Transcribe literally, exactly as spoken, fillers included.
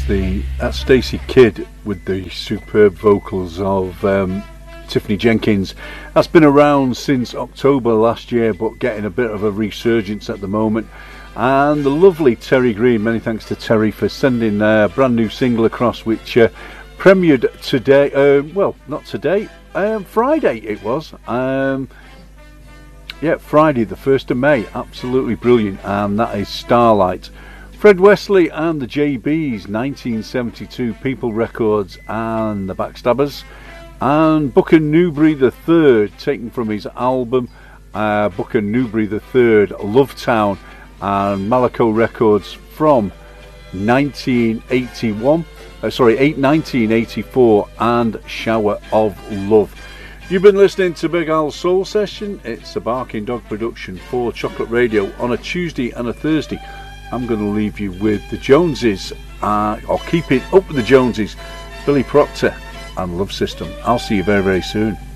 the that's Stacey Kidd with the superb vocals of um, Tiffany Jenkins. That's been around since October last year, but getting a bit of a resurgence at the moment. And the lovely Terry Green, many thanks to Terry for sending a brand new single across, which uh, premiered today. Uh, well, not today, um, Friday it was. Um, yeah, Friday the first of May. Absolutely brilliant, and that is Starlight. Fred Wesley and the J Bs, nineteen seventy-two, People Records and the Backstabbers. And Booker Newberry the third, taken from his album uh, Booker Newberry the third, Love Town, and Malaco Records from nineteen eighty-one, uh, sorry, nineteen eighty-four, and Shower of Love. You've been listening to Big Al's Soul Session. It's a Barking Dog production for Chocolate Radio on a Tuesday and a Thursday. I'm going to leave you with the Joneses, uh, or keep it up with the Joneses, Billy Proctor and Love System. I'll see you very, very soon.